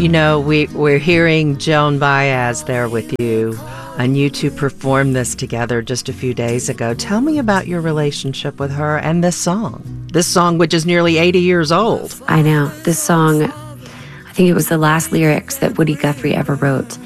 We're hearing Joan Baez there with you, and you two performed this together just a few days ago. Tell me about your relationship with her and this song. This song, which is nearly 80 years old. I know. This song, I think it was the last lyrics that Woody Guthrie ever wrote.